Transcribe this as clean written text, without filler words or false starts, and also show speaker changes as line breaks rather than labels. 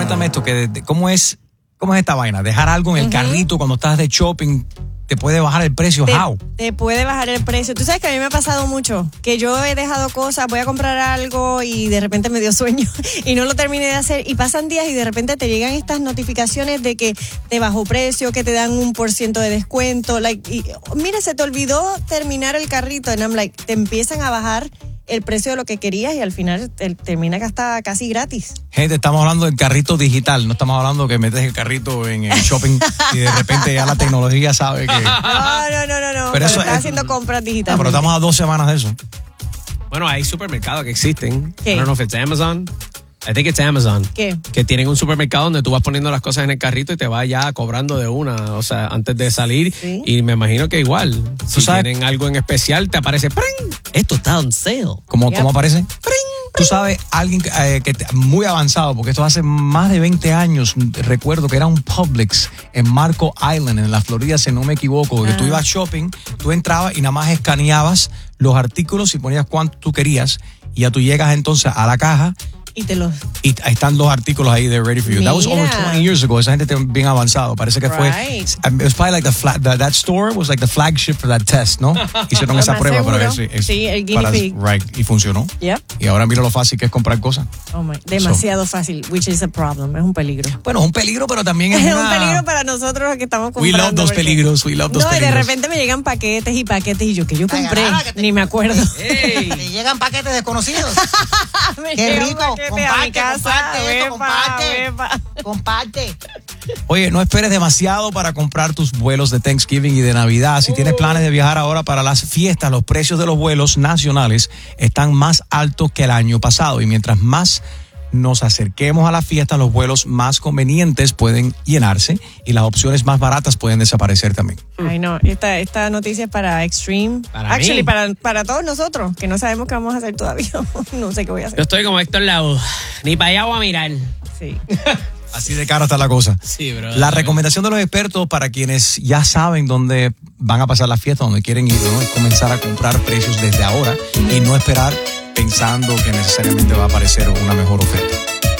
cuéntame esto, ¿cómo es esta vaina? Dejar algo en el carrito cuando estás de shopping, ¿te puede bajar el precio? ¿How?
Te puede bajar el precio. Tú sabes que a mí me ha pasado mucho, que yo he dejado cosas, voy a comprar algo y de repente me dio sueño y no lo terminé de hacer y pasan días y de repente te llegan estas notificaciones de que te bajó precio, que te dan 1% de descuento. Mira, se te olvidó terminar el carrito and I'm like, te empiezan a bajar el precio de lo que querías y al final termina que está casi gratis.
Gente, estamos hablando del carrito digital, no estamos hablando que metes el carrito en el shopping y de repente ya la tecnología sabe que...
No. Pero eso estás haciendo compras digitales.
Pero estamos a 2 semanas de eso.
Bueno, hay supermercados que existen.
¿Qué?
I don't know if it's Amazon. I think it's Amazon.
¿Qué?
Que tienen un supermercado donde tú vas poniendo las cosas en el carrito y te va ya cobrando de una, o sea, antes de salir.
¿Sí?
Y me imagino que igual, si
sabes?
tienen algo en especial, te aparece ¡pring! Esto está on sale.
¿Cómo aparece?
¡Pring!
Tú sabes, alguien muy avanzado, porque esto hace más de 20 años, recuerdo que era un Publix en Marco Island, en la Florida, si no me equivoco, que tú ibas shopping, tú entrabas y nada más escaneabas los artículos y ponías cuánto tú querías, y ya tú llegas entonces a la caja. Y ahí están los artículos ahí de ready for you.
Mira.
That was over 20 years ago. Esa gente está bien avanzado. Parece que fue... It was probably like that store was like the flagship for that test, ¿no? Hicieron esa prueba para eso.
Sí, el guinea pig.
Right, y funcionó.
Yep.
Y ahora mira lo fácil que es comprar cosas.
Demasiado fácil, which is a problem. Es un peligro.
Bueno, es un peligro, pero también es
un peligro para nosotros los que estamos comprando.
We love those peligros.
No, y de repente me llegan paquetes y yo, que yo compré, ni me acuerdo.
Te llegan paquetes desconocidos. Qué rico. Comparte.
Oye, no esperes demasiado para comprar tus vuelos de Thanksgiving y de Navidad. Si tienes planes de viajar ahora para las fiestas, los precios de los vuelos nacionales están más altos que el año pasado. Y mientras más nos acerquemos a la fiesta, los vuelos más convenientes pueden llenarse y las opciones más baratas pueden desaparecer también.
Ay, no, esta noticia es para Extreme. Para todos nosotros, que no sabemos qué vamos a hacer todavía. No sé qué voy a hacer.
Yo estoy como Héctor Lavoe, ni para allá voy a mirar.
Sí.
Así de cara está la cosa.
Sí, bro.
La recomendación de los expertos para quienes ya saben dónde van a pasar la fiesta, dónde quieren ir, ¿no? Es comenzar a comprar precios desde ahora y no esperar pensando que necesariamente va a aparecer una mejor oferta.